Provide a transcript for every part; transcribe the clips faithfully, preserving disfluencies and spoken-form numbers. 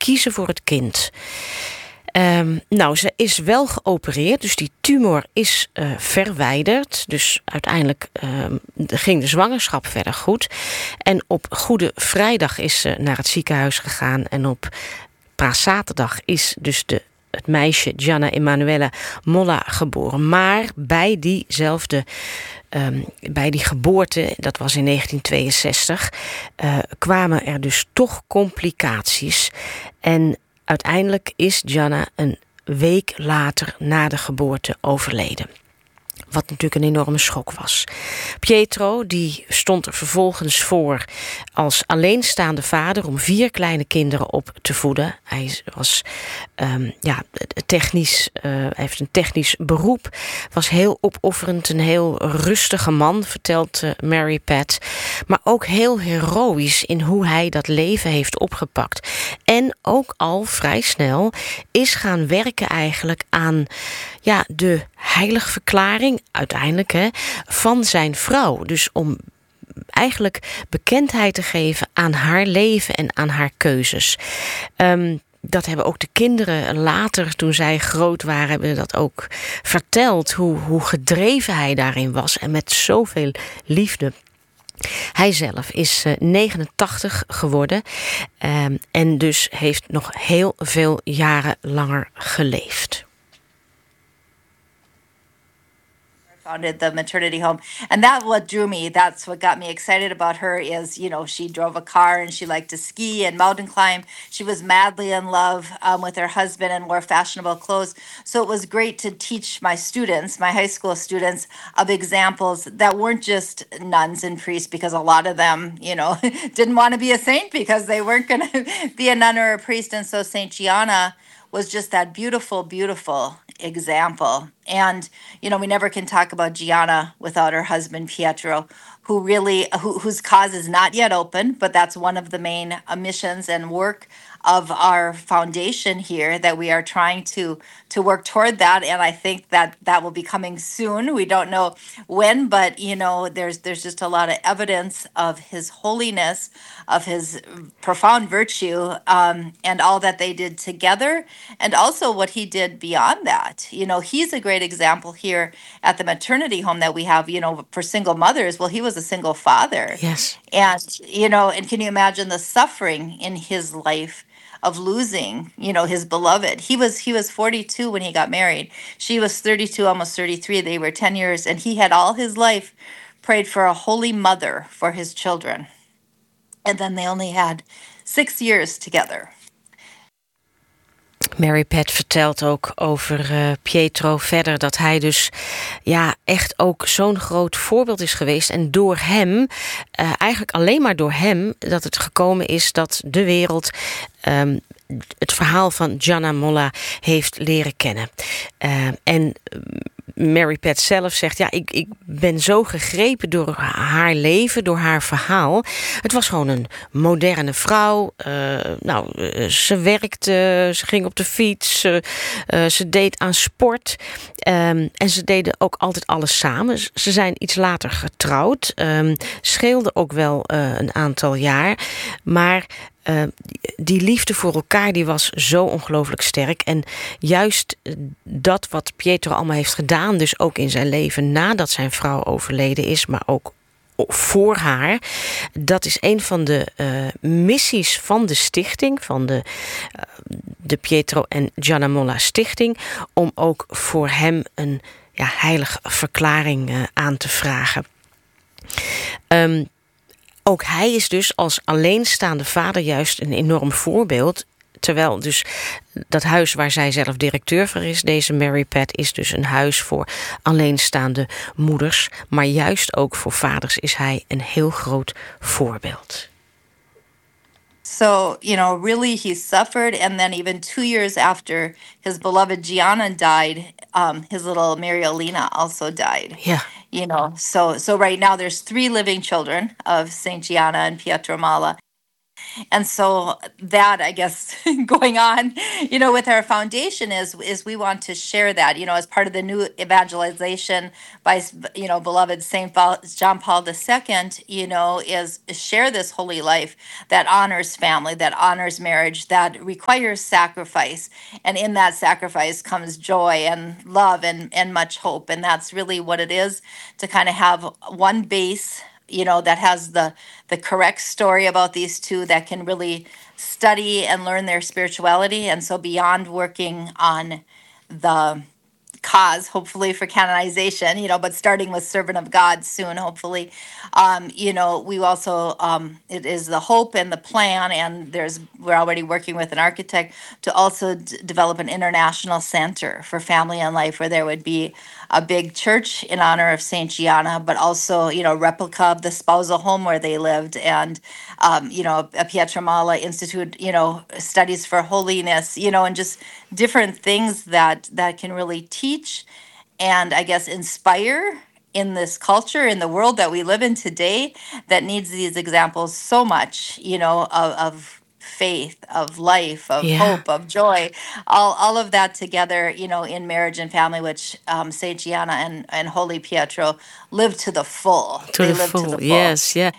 kiezen voor het kind. Um, nou, ze is wel geopereerd, dus die tumor is uh, verwijderd. Dus uiteindelijk uh, ging de zwangerschap verder goed. En op Goede Vrijdag is ze naar het ziekenhuis gegaan. En op Paaszaterdag is dus de, het meisje Gianna Emanuela Molla geboren. Maar bij diezelfde... Um, bij die geboorte, dat was in negentien tweeënzestig... Uh, kwamen er dus toch complicaties. En uiteindelijk is Gianna een week later na de geboorte overleden. Wat natuurlijk een enorme schok was. Pietro die stond er vervolgens voor als alleenstaande vader om vier kleine kinderen op te voeden. Hij was um, ja, technisch, uh, hij heeft een technisch beroep. Was heel opofferend, een heel rustige man, vertelt uh, Mary Pat. Maar ook heel heroïs in hoe hij dat leven heeft opgepakt. En ook al vrij snel is gaan werken eigenlijk aan ja, de heiligverklaring uiteindelijk hè, van zijn vrouw. Dus om eigenlijk bekendheid te geven aan haar leven en aan haar keuzes. Um, dat hebben ook de kinderen later, toen zij groot waren, hebben dat ook verteld. Hoe, hoe gedreven hij daarin was en met zoveel liefde. Hij zelf is uh, negenentachtig geworden um, en dus heeft nog heel veel jaren langer geleefd. Founded the maternity home, and that what drew me. That's what got me excited about her. Is, you know, she drove a car and she liked to ski and mountain climb. She was madly in love um, with her husband and wore fashionable clothes. So it was great to teach my students, my high school students, of examples that weren't just nuns and priests, because a lot of them, you know, didn't want to be a saint because they weren't going to be a nun or a priest. And so Saint Gianna was just that beautiful, beautiful example. And, you know, we never can talk about Gianna without her husband, Pietro, who really, who, whose cause is not yet open, but that's one of the main uh, missions and work of our foundation here, that we are trying to to work toward that. And I think that that will be coming soon. We don't know when, but, you know, there's there's just a lot of evidence of his holiness, of his profound virtue, um, and all that they did together, and also what he did beyond that. You know, he's a great example here at the maternity home that we have, you know, for single mothers. Well, he was a single father. Yes. And, you know, and can you imagine the suffering in his life of losing, you know, his beloved? He was he was forty-two when he got married. She was thirty-two, almost thirty-three. They were ten years, and he had all his life prayed for a holy mother for his children. And then they only had six years together. Mary Pat vertelt ook over uh, Pietro verder dat hij dus ja echt ook zo'n groot voorbeeld is geweest. En door hem, uh, eigenlijk alleen maar door hem, dat het gekomen is dat de wereld um, het verhaal van Gianna Molla heeft leren kennen. Uh, en Mary Pat zelf zegt, ja, ik, ik ben zo gegrepen door haar leven, door haar verhaal. Het was gewoon een moderne vrouw. Uh, nou, uh, ze werkte, ze ging op de fiets, uh, uh, ze deed aan sport. Um, en ze deden ook altijd alles samen. Ze zijn iets later getrouwd. Um, scheelde ook wel uh, een aantal jaar. Maar Uh, die liefde voor elkaar die was zo ongelooflijk sterk. En juist dat wat Pietro allemaal heeft gedaan, dus ook in zijn leven nadat zijn vrouw overleden is, maar ook voor haar, dat is een van de uh, missies van de stichting, van de, uh, de Pietro en Gianna Molla Stichting, om ook voor hem een ja, heilige verklaring uh, aan te vragen. Um, Ook hij is dus als alleenstaande vader juist een enorm voorbeeld. Terwijl dus dat huis waar zij zelf directeur voor is, deze Mary Pat, is dus een huis voor alleenstaande moeders. Maar juist ook voor vaders is hij een heel groot voorbeeld. So, you know, really he suffered, and then even two years after his beloved Gianna died, um, his little Mariolina also died. Yeah. You know, so so right now there's three living children of Saint Gianna and Pietro Molla. And so that, I guess, going on, you know, with our foundation is is we want to share that, you know, as part of the new evangelization by, you know, beloved Saint Paul, John Paul the Second, you know, is, is share this holy life that honors family, that honors marriage, that requires sacrifice, and in that sacrifice comes joy and love and and much hope, and that's really what it is, to kind of have one base, you know, that has the the correct story about these two, that can really study and learn their spirituality. And so beyond working on the cause, hopefully, for canonization, you know, but starting with servant of God soon, hopefully, um, you know, we also, um, it is the hope and the plan, and there's, we're already working with an architect to also d- develop an international center for family and life, where there would be a big church in honor of Saint Gianna, but also, you know, replica of the spousal home where they lived, and, um, you know, a Pietramala Institute, you know, studies for holiness, you know, and just different things that that can really teach and, I guess, inspire in this culture, in the world that we live in today, that needs these examples so much, you know, of, of faith, of life, of Yeah, hope, of joy, all, all of that together, you know, in marriage and family, which um, Saint Gianna and, and Holy Pietro live to the full. to They the live to the full. full. Yes, ja.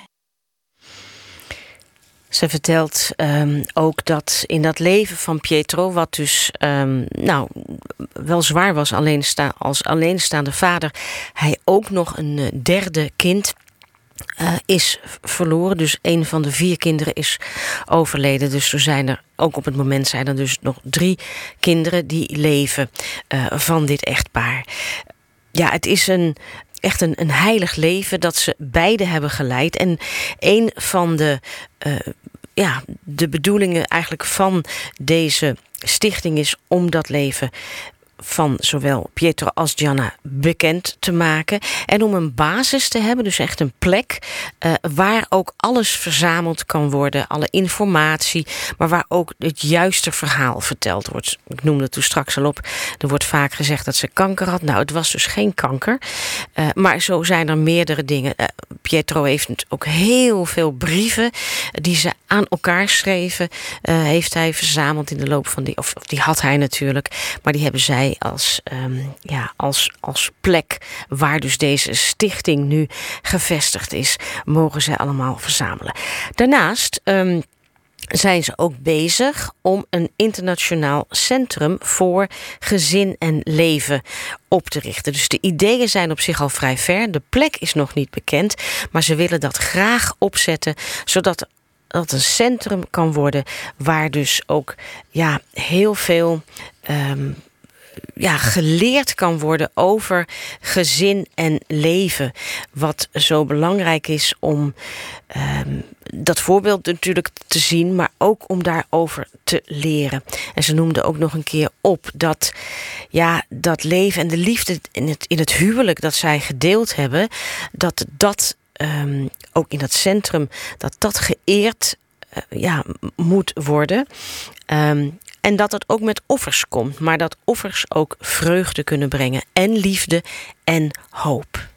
Ze vertelt um, ook dat in dat leven van Pietro, wat dus um, nou, wel zwaar was alleensta- als alleenstaande vader, hij ook nog een uh, derde kind uh, is verloren. Dus een van de vier kinderen is overleden. Dus er zijn er, ook op het moment zijn er dus nog drie kinderen die leven uh, van dit echtpaar. Ja, het is een echt een, een heilig leven dat ze beide hebben geleid. En een van de, uh, ja, de bedoelingen eigenlijk van deze stichting is om dat leven van zowel Pietro als Gianna bekend te maken. En om een basis te hebben, dus echt een plek uh, waar ook alles verzameld kan worden. Alle informatie, maar waar ook het juiste verhaal verteld wordt. Ik noemde het toen straks al op. Er wordt vaak gezegd dat ze kanker had. Nou, het was dus geen kanker. Uh, maar zo zijn er meerdere dingen. Uh, Pietro heeft ook heel veel brieven die ze aan elkaar schreven. Uh, heeft hij verzameld in de loop van die... Of, of die had hij natuurlijk. Maar die hebben zij als, um, ja, als, als plek waar dus deze stichting nu gevestigd is, mogen zij allemaal verzamelen. Daarnaast um, zijn ze ook bezig om een internationaal centrum voor gezin en leven op te richten. Dus de ideeën zijn op zich al vrij ver. De plek is nog niet bekend, maar ze willen dat graag opzetten, zodat dat een centrum kan worden waar dus ook ja, heel veel um, ja, geleerd kan worden over gezin en leven. Wat zo belangrijk is om um, dat voorbeeld natuurlijk te zien, maar ook om daarover te leren. En ze noemde ook nog een keer op dat ja, dat leven en de liefde in het, in het huwelijk dat zij gedeeld hebben, dat dat um, ook in dat centrum, dat dat geëerd uh, ja, moet worden. Um, En dat het ook met offers komt. Maar dat offers ook vreugde kunnen brengen. En liefde en hoop.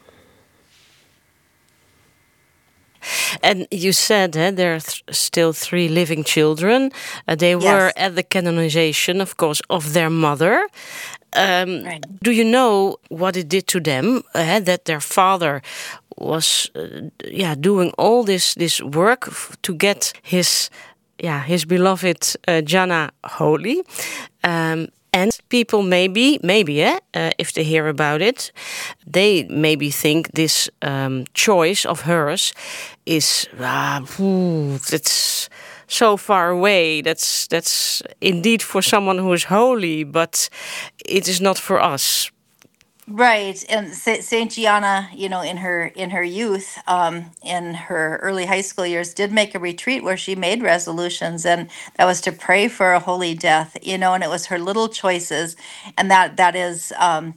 And you said eh, there are th- still three living children. Uh, they Yes. were at the canonization, of course, of their mother. Um, Right. Do you know what it did to them? Uh, that their father was uh, yeah, doing all this, this work f- to get his... Yeah, his beloved uh, Gianna holy. Um, and people maybe, maybe, eh, uh, if they hear about it, they maybe think this um, choice of hers is, uh, ooh, that's so far away. That's that's indeed for someone who is holy, but it is not for us. Right, and Sa- Saint Gianna, you know, in her in her youth, um, in her early high school years, did make a retreat where she made resolutions, and that was to pray for a holy death, you know, and it was her little choices, and that that is, um,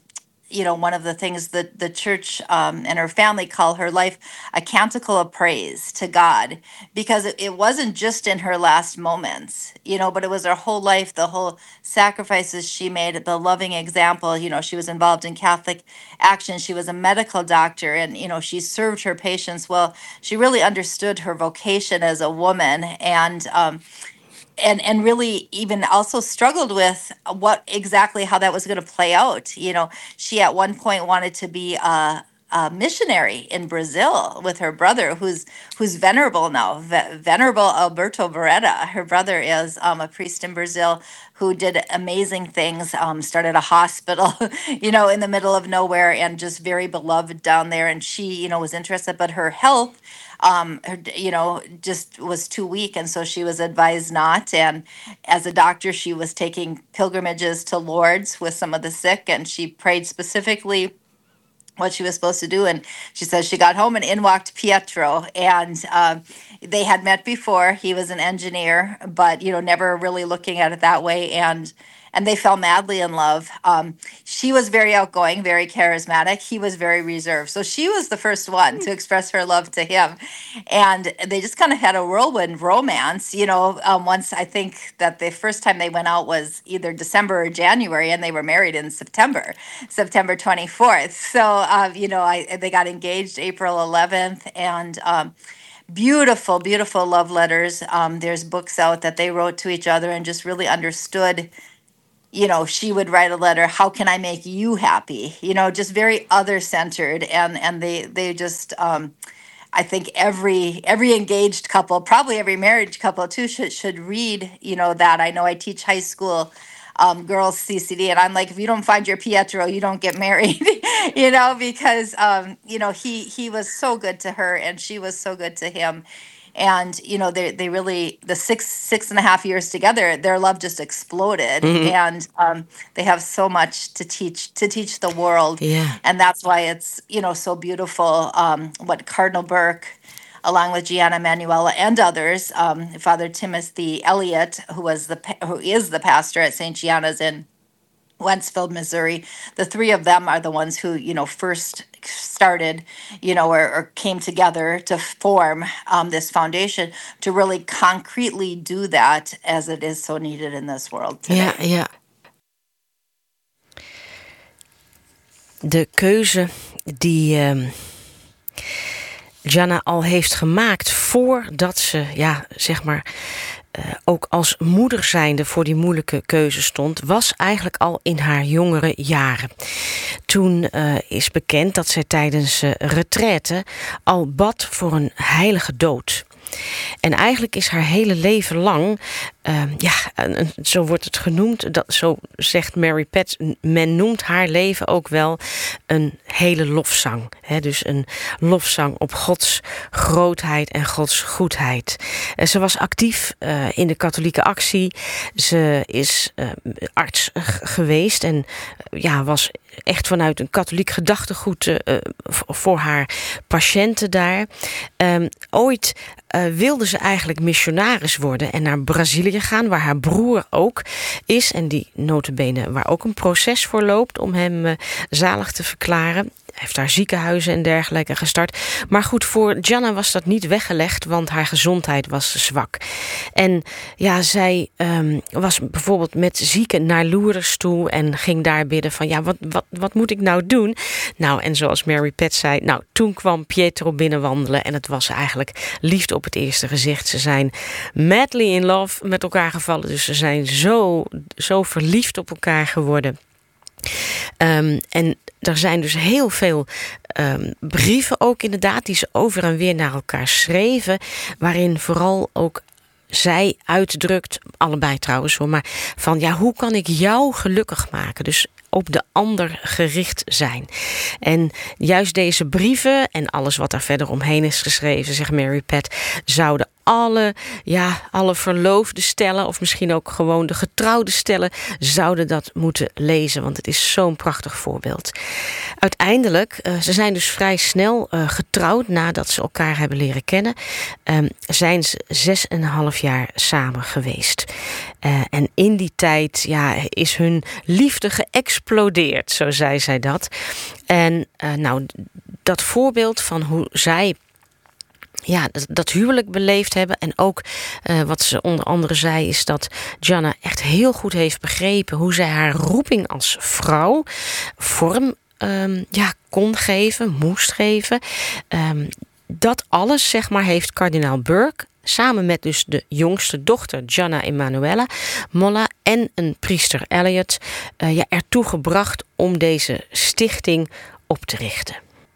you know, one of the things that the church um, and her family call her life a canticle of praise to God, because it, it wasn't just in her last moments, you know, but it was her whole life, the whole sacrifices she made, the loving example. You know, she was involved in Catholic Action. She was a medical doctor, and, you know, she served her patients well. She really understood her vocation as a woman, and, um, and and really even also struggled with what exactly how that was going to play out. You know, she at one point wanted to be a, a missionary in Brazil with her brother, who's who's venerable now, Ve- venerable Alberto Beretta. Her brother is um, a priest in Brazil who did amazing things. Um, started a hospital, you know, in the middle of nowhere, and just very beloved down there. And she, you know, was interested, but her health um her, you know, just was too weak, and so she was advised not. And as a doctor, she was taking pilgrimages to Lourdes with some of the sick, and she prayed specifically what she was supposed to do. And she says she got home, and in walked Pietro, and um, they had met before. He was an engineer, but, you know, never really looking at it that way. And and they fell madly in love. Um, she was very outgoing, very charismatic. He was very reserved. So she was the first one to express her love to him. And they just kind of had a whirlwind romance. You know, um, once I think that the first time they went out was either December or January, and they were married in September, September twenty-fourth. So, uh, you know, I, they got engaged April eleventh, and um, beautiful, beautiful love letters. Um, there's books out that they wrote to each other, and just really understood. You know, she would write a letter, how can I make you happy? You know, just very other centered. And, and they, they just, um, I think every, every engaged couple, probably every married couple too, should, should read, you know, that. I know I teach high school um, girls C C D, and I'm like, if you don't find your Pietro, you don't get married, you know, because, um, you know, he, he was so good to her, and she was so good to him. And, you know, they, they really, the six, six and a half years together, their love just exploded. Mm-hmm. And um, they have so much to teach, to teach the world. Yeah. And that's why it's, you know, so beautiful um, what Cardinal Burke, along with Gianna Manuela and others, um, Father Timothy Elliott, who was the, who is the pastor at Saint Gianna's in Wentzville, Missouri. The three of them are the ones who, you know, first started, you know, or, or came together to form um, this foundation to really concretely do that, as it is so needed in this world today. Ja, ja. De keuze die um, Gianna al heeft gemaakt voordat ze, ja, zeg maar, Uh, ook als moeder zijnde voor die moeilijke keuze stond, was eigenlijk al in haar jongere jaren. Toen uh, is bekend dat zij tijdens uh, retraite al bad voor een heilige dood. En eigenlijk is haar hele leven lang, uh, ja, een, zo wordt het genoemd, dat, zo zegt Mary Pat, men noemt haar leven ook wel een hele lofzang. Hè, dus een lofzang op Gods grootheid en Gods goedheid. Uh, ze was actief uh, in de katholieke actie. Ze is uh, arts uh, geweest en uh, ja, was echt vanuit een katholiek gedachtegoed uh, voor haar patiënten daar. Um, ooit uh, wilde ze eigenlijk missionaris worden en naar Brazilië gaan, waar haar broer ook is en die nota bene waar ook een proces voor loopt om hem uh, zalig te verklaren. Hij heeft daar ziekenhuizen en dergelijke gestart. Maar goed, voor Gianna was dat niet weggelegd, want haar gezondheid was zwak. En ja, zij um, was bijvoorbeeld met zieken naar Lourdes toe en ging daar bidden van, ja, wat, wat, wat moet ik nou doen? Nou, en zoals Mary Pat zei, nou, toen kwam Pietro binnenwandelen en het was eigenlijk liefde op het eerste gezicht. Ze zijn madly in love met elkaar gevallen, dus ze zijn zo, zo verliefd op elkaar geworden. Um, en er zijn dus heel veel um, brieven ook inderdaad die ze over en weer naar elkaar schreven, waarin vooral ook zij uitdrukt, allebei trouwens hoor, maar van ja, hoe kan ik jou gelukkig maken? Dus op de ander gericht zijn. En juist deze brieven en alles wat daar verder omheen is geschreven, zegt Mary Pat, zouden alle, ja, alle verloofde stellen, of misschien ook gewoon de getrouwde stellen, zouden dat moeten lezen, want het is zo'n prachtig voorbeeld. Uiteindelijk, uh, ze zijn dus vrij snel uh, getrouwd nadat ze elkaar hebben leren kennen. Um, zijn ze zes en een half jaar samen geweest. Uh, en in die tijd ja, is hun liefde geëxplodeerd, zo zei zij dat. En uh, nou, dat voorbeeld van hoe zij ja, dat, dat huwelijk beleefd hebben. En ook uh, wat ze onder andere zei is dat Gianna echt heel goed heeft begrepen hoe zij haar roeping als vrouw vorm um, ja, kon geven, moest geven. Um, dat alles, zeg maar, heeft kardinaal Burke samen met dus de jongste dochter Gianna Emanuela Molla en een priester Elliot uh, ja, ertoe gebracht om deze stichting op te richten.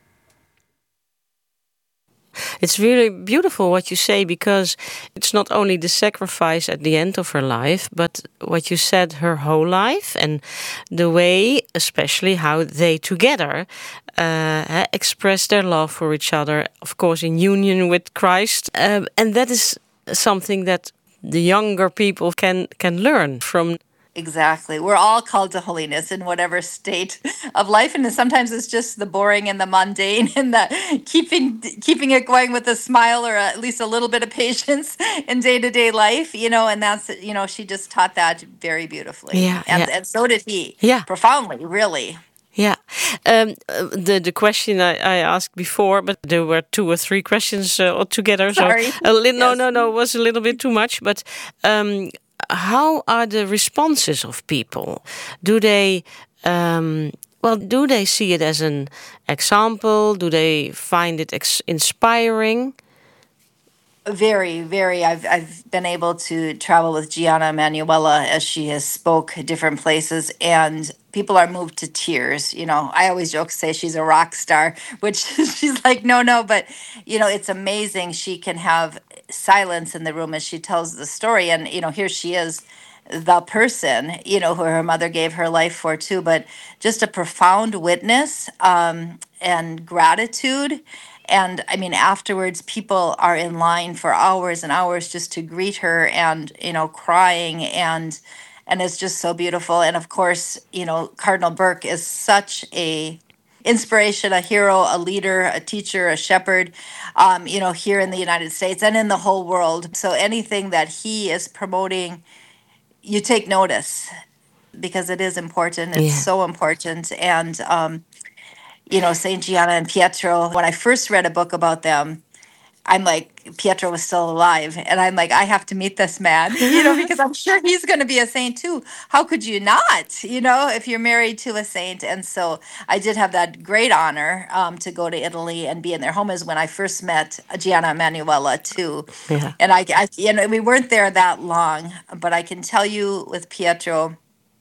It's really beautiful what you say, because it's not only the sacrifice at the end of her life, but what you said, her whole life, and the way, especially how they together uh, express their love for each other, of course in union with Christ. Um, and that is something that the younger people can, can learn from. Exactly. We're all called to holiness in whatever state of life. And sometimes it's just the boring and the mundane and the keeping keeping it going with a smile or at least a little bit of patience in day-to-day life, you know, and that's, you know, she just taught that very beautifully. Yeah, and, yeah. and so did he. Yeah. Profoundly, really. Yeah. Um, the the question I, I asked before, but there were two or three questions uh, altogether. Sorry. So a li- no, Yes. no, no, it was a little bit too much. But um, how are the responses of people? Do they, um, well, do they see it as an example? Do they find it ex- inspiring? Very, very. I've I've been able to travel with Gianna Emanuela as she has spoke at different places, and people are moved to tears. You know, I always joke say she's a rock star, which she's like, no, no, but you know, it's amazing. She can have silence in the room as she tells the story, and you know, here she is, the person, you know, who her mother gave her life for too, but just a profound witness um, and gratitude. And I mean, afterwards, people are in line for hours and hours just to greet her and, you know, crying. And and it's just so beautiful. And of course, you know, Cardinal Burke is such a inspiration, a hero, a leader, a teacher, a shepherd, um, you know, here in the United States and in the whole world. So anything that he is promoting, you take notice because it is important. It's Yeah. so important. And, um, you know, Saint Gianna and Pietro, when I first read a book about them, I'm like, Pietro was still alive. And I'm like, I have to meet this man, you know, because I'm sure he's going to be a saint too. How could you not, you know, if you're married to a saint? And so I did have that great honor um, to go to Italy and be in their home is when I first met Gianna Emanuela too. Yeah. And I, I, you know, we weren't there that long, but I can tell you with Pietro,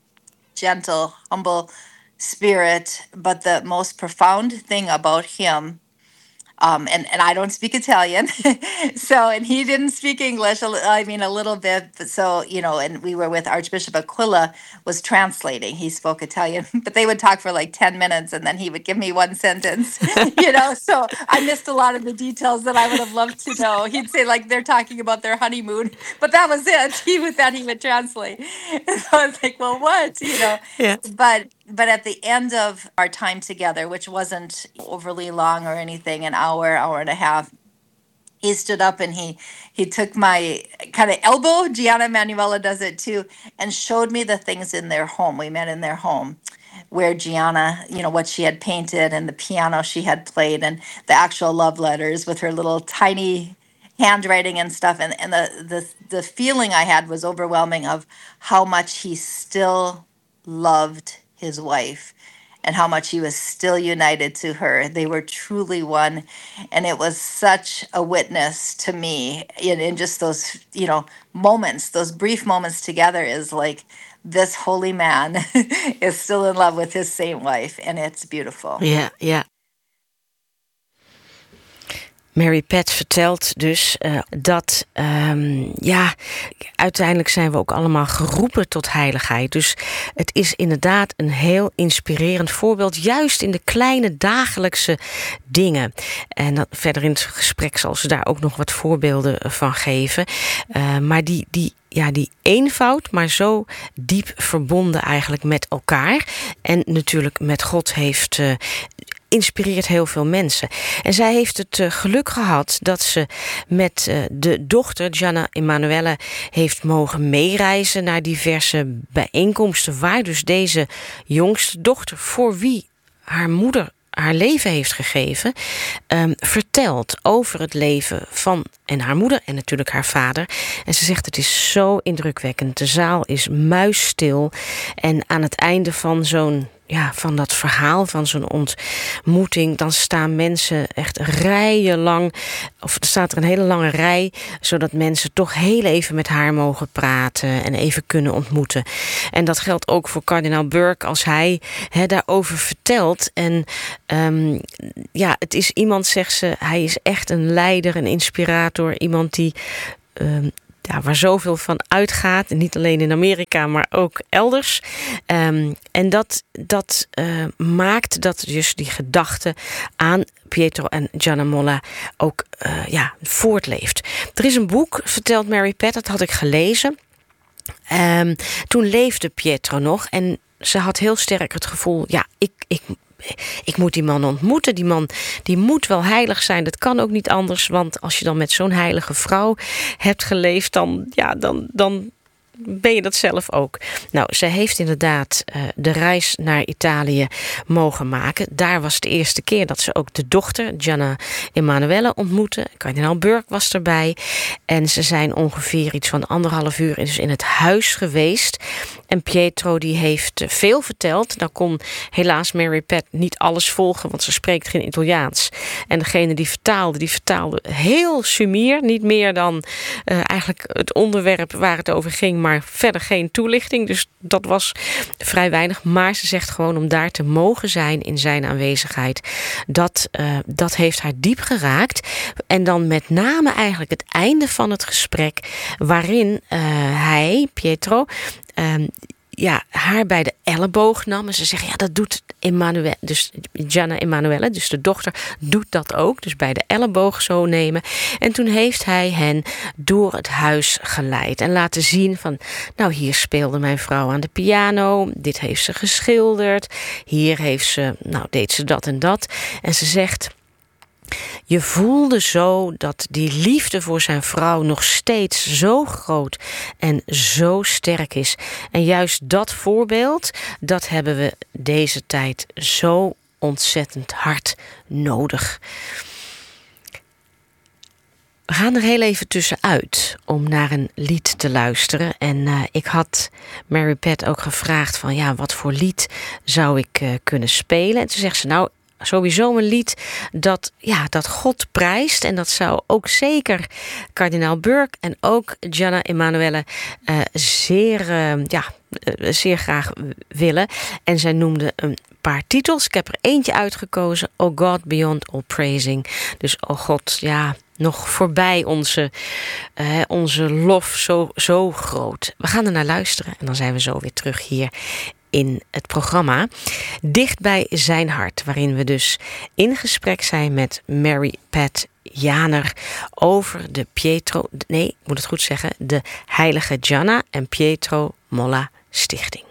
gentle, humble spirit, but the most profound thing about him, um, and, and I don't speak Italian, so, and he didn't speak English, a li- I mean, a little bit, but so, you know, and we were with Archbishop Aquila was translating, he spoke Italian, but they would talk for like ten minutes and then he would give me one sentence, you know, so I missed a lot of the details that I would have loved to know. He'd say like, they're talking about their honeymoon, but that was it. He would, that he would translate. And so I was like, well, what, you know, Yeah. but but at the end of our time together, which wasn't overly long or anything, an hour, hour and a half, he stood up and he he took my kind of elbow, Gianna Emanuela does it too, and showed me the things in their home. We met in their home where Gianna, you know, what she had painted and the piano she had played and the actual love letters with her little tiny handwriting and stuff. And, and the, the, the feeling I had was overwhelming of how much he still loved his wife and how much he was still united to her. They were truly one. And it was such a witness to me in, in just those, you know, moments, those brief moments together is like, this holy man is still in love with his saint wife. And it's beautiful. Ja, ja. Mary Pat vertelt dus uh, dat, um, ja, uiteindelijk zijn we ook allemaal geroepen tot heiligheid. Dus het is inderdaad een heel inspirerend voorbeeld, juist in de kleine dagelijkse dingen. En dat, verder in het gesprek zal ze daar ook nog wat voorbeelden van geven. Uh, maar die, die, ja, die eenvoud, maar zo diep verbonden eigenlijk met elkaar. En natuurlijk met God heeft... Uh, inspireert heel veel mensen. En zij heeft het uh, geluk gehad dat ze met uh, de dochter Gianna Emanuele heeft mogen meereizen naar diverse bijeenkomsten waar dus deze jongste dochter, voor wie haar moeder haar leven heeft gegeven, um, vertelt over het leven van en haar moeder en natuurlijk haar vader. En ze zegt, het is zo indrukwekkend. De zaal is muisstil. En aan het einde van zo'n Ja, van dat verhaal, van zo'n ontmoeting, dan staan mensen echt rijen lang, of er staat er een hele lange rij, zodat mensen toch heel even met haar mogen praten en even kunnen ontmoeten. En dat geldt ook voor kardinaal Burke als hij he, daarover vertelt. En um, ja, het is iemand, zegt ze, hij is echt een leider, een inspirator, iemand die... Um, Ja, waar zoveel van uitgaat. Niet alleen in Amerika, maar ook elders. Um, en dat, dat uh, maakt dat dus die gedachte aan Pietro en Gianna Molla ook uh, ja, voortleeft. Er is een boek, vertelt Mary Pat, dat had ik gelezen. Um, toen leefde Pietro nog en ze had heel sterk het gevoel, ja, ik... ik Ik moet die man ontmoeten. Die man die moet wel heilig zijn. Dat kan ook niet anders. Want als je dan met zo'n heilige vrouw hebt geleefd, dan, ja, dan, dan ben je dat zelf ook. Nou, zij heeft inderdaad uh, de reis naar Italië mogen maken. Daar was de eerste keer dat ze ook de dochter, Gianna Emanuele, ontmoette. Kardinaal Burke was erbij. En ze zijn ongeveer iets van anderhalf uur dus in het huis geweest. En Pietro die heeft veel verteld. Nou kon helaas Mary Pat niet alles volgen, want ze spreekt geen Italiaans. En degene die vertaalde, die vertaalde heel sumier. Niet meer dan uh, eigenlijk het onderwerp waar het over ging, maar verder geen toelichting. Dus dat was vrij weinig. Maar ze zegt gewoon om daar te mogen zijn in zijn aanwezigheid. Dat, uh, dat heeft haar diep geraakt. En dan met name eigenlijk het einde van het gesprek, waarin uh, hij, Pietro, Um, ja, haar bij de elleboog nam. En ze zegt, ja, dat doet Emanuele, dus Gianna Emanuele, dus de dochter, doet dat ook. Dus bij de elleboog zo nemen. En toen heeft hij hen door het huis geleid. En laten zien van, nou, hier speelde mijn vrouw aan de piano. Dit heeft ze geschilderd. Hier heeft ze, nou, deed ze dat en dat. En ze zegt, je voelde zo dat die liefde voor zijn vrouw nog steeds zo groot en zo sterk is. En juist dat voorbeeld, dat hebben we deze tijd zo ontzettend hard nodig. We gaan er heel even tussenuit om naar een lied te luisteren. En uh, ik had Mary Pat ook gevraagd van, ja, wat voor lied zou ik uh, kunnen spelen? En toen zegt ze, nou, sowieso een lied dat, ja, dat God prijst. En dat zou ook zeker kardinaal Burke en ook Gianna Emanuele uh, zeer, uh, ja, uh, zeer graag willen. En zij noemde een paar titels. Ik heb er eentje uitgekozen. Oh God Beyond All Praising. Dus oh God, ja, nog voorbij onze, uh, onze lof zo, zo groot. We gaan er naar luisteren en dan zijn we zo weer terug hier in het programma Dicht bij zijn hart, waarin we dus in gesprek zijn met Mary Pat Janer over de Pietro, nee, ik moet het goed zeggen, de heilige Gianna en Pietro Molla Stichting.